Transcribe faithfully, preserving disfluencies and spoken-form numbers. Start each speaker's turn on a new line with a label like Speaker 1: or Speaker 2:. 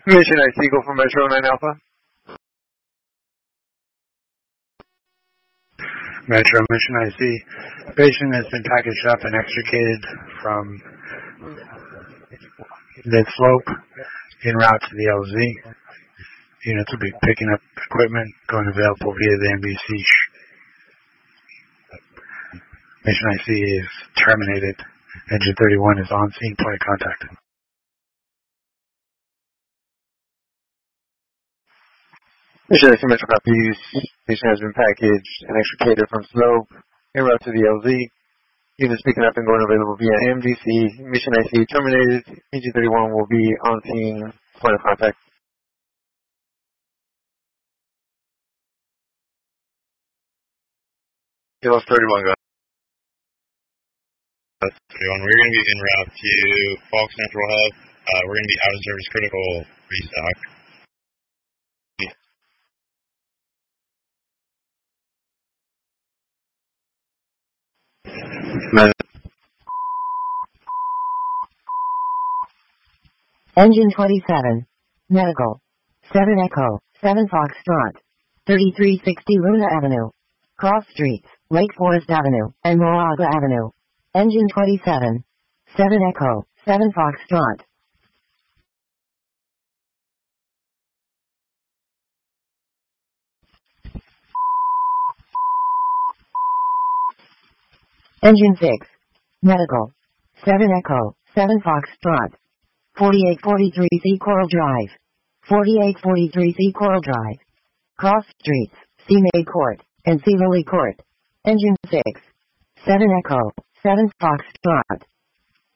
Speaker 1: Mission I C, go for Metro nine Alpha.
Speaker 2: Metro, Mission I C. Patient has been packaged up and extricated from the slope en route to the L Z. Units will be picking up equipment going available via the N B C. Mission I C is terminated. Engine thirty-one is on scene. Point of contact.
Speaker 1: Mission I C, Metro copies. Patient has been packaged and extricated from slope en route to the L Z. Units picking up and going available via M D C. Mission I C terminated. Engine thirty-one will be on scene. Point of contact.
Speaker 3: Kilo thirty-one, go. thirty-one, we're going to be en route to Falk Central Hub. Uh, we're going to be out of service critical restock.
Speaker 4: Engine twenty-seven. Medical. seven Echo. seven Foxtrot. thirty-three sixty Luna Avenue. Cross Streets, Lake Forest Avenue, and Moraga Avenue. Engine twenty-seven. seven Echo. seven Foxtrot. Engine six. Medical. seven Echo. seven Foxtrot. forty-eight forty-three C Coral Drive. forty-eight forty-three C Coral Drive. Cross Streets, C May Court, and C Lily Court. Engine six. seven Echo. seven Foxtrot.